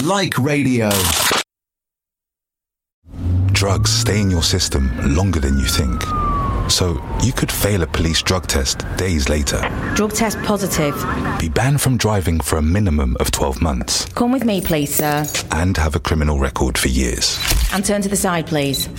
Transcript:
like radio. Drugs stay in your system longer than you think. So you could fail a police drug test days later. Drug test positive. Be banned from driving for a minimum of 12 months. Come with me, please, sir. And have a criminal record for years. And turn to the side, please.